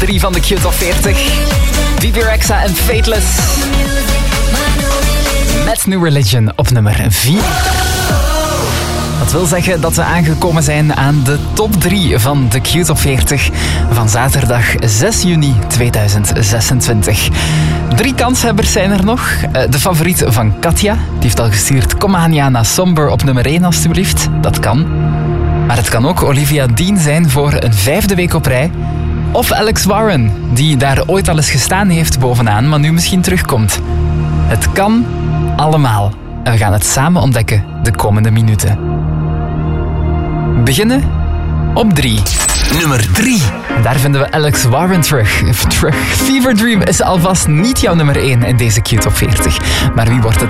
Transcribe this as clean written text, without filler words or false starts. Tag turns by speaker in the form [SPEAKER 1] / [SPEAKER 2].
[SPEAKER 1] 3 van de Q-top 40. Bebe Rexha en Fateless. Met New Religion op nummer 4. Dat wil zeggen dat we aangekomen zijn aan de top 3 van de Q-top 40 van zaterdag 6 juni 2026. 3 kanshebbers zijn er nog. De favoriet van Katja, die heeft al gestuurd Kom aan Jana Somber op nummer 1 alstublieft. Dat kan. Maar het kan ook Olivia Dean zijn voor een 5e week op rij. Of Alex Warren, die daar ooit al eens gestaan heeft bovenaan, maar nu misschien terugkomt. Het kan allemaal. En we gaan het samen ontdekken de komende minuten. Beginnen op 3.
[SPEAKER 2] Nummer 3.
[SPEAKER 1] En daar vinden we Alex Warren terug. Fever Dream is alvast niet jouw nummer 1 in deze Q-top 40. Maar wie wordt het